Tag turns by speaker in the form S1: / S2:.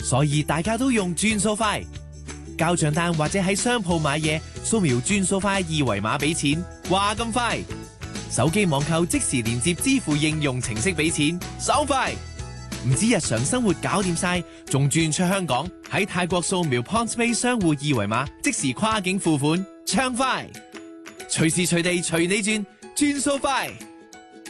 S1: 所以大家都用轉數快。交賬單或者喺商鋪買嘢，掃描轉數快二維碼俾錢，話咁快。手機網購即時連接支付應用程式俾錢，爽快。唔止日常生活搞掂晒，仲轉出香港，喺泰國掃描 PointsPay 商戶二維碼，即時跨境付款，暢快。隨時隨地隨你轉，轉數快。